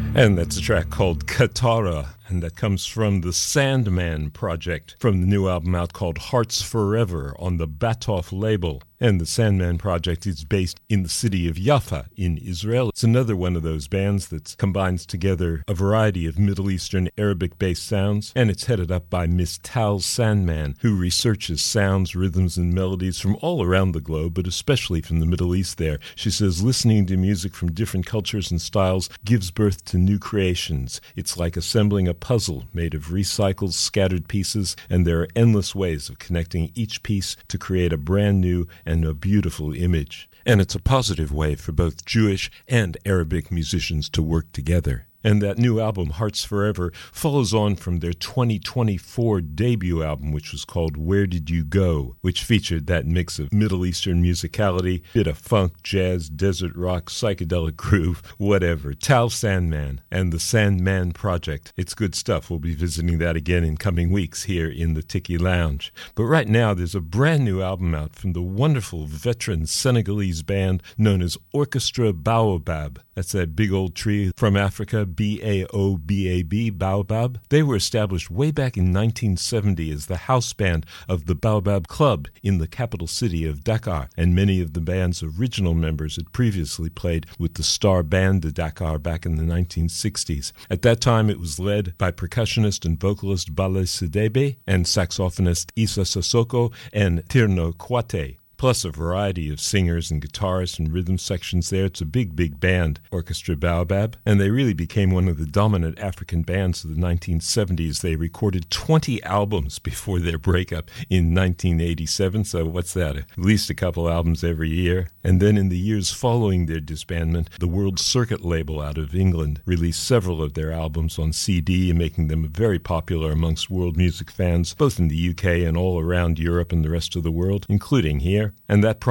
And that's a track called Katara, and that comes from the Sandman Project, from the new album out called Hearts Forever on the Batoff label. And the Sandman Project is based in the city of Jaffa in Israel. It's another one of those bands that combines together a variety of Middle Eastern Arabic-based sounds, and it's headed up by Miss Tal Sandman, who researches sounds, rhythms, and melodies from all around the globe, but especially from the Middle East there. She says listening to music from different cultures and styles gives birth to new creations. It's like assembling a puzzle made of recycled, scattered pieces, and there are endless ways of connecting each piece to create a brand new and a beautiful image. And it's a positive way for both Jewish and Arabic musicians to work together. And that new album, Hearts Forever, follows on from their 2024 debut album, which was called Where Did You Go?, which featured that mix of Middle Eastern musicality, bit of funk, jazz, desert rock, psychedelic groove, whatever. Tal Sandman and the Sandman Project. It's good stuff. We'll be visiting that again in coming weeks here in the Tiki Lounge. But right now, there's a brand new album out from the wonderful veteran Senegalese band known as Orchestra Baobab. That's that big old tree from Africa, Baobab, Baobab. They were established way back in 1970 as the house band of the Baobab Club in the capital city of Dakar, and many of the band's original members had previously played with the Star Band de Dakar back in the 1960s. At that time, it was led by percussionist and vocalist Bale Sidebe and saxophonist Issa Sissoko and Tirno Kwate, plus a variety of singers and guitarists and rhythm sections there. It's a big, big band, Orchestra Baobab, and they really became one of the dominant African bands of the 1970s. They recorded 20 albums before their breakup in 1987, so what's that, at least a couple albums every year. And then in the years following their disbandment, the World Circuit label out of England released several of their albums on CD, making them very popular amongst world music fans, both in the UK and all around Europe and the rest of the world, including here. And that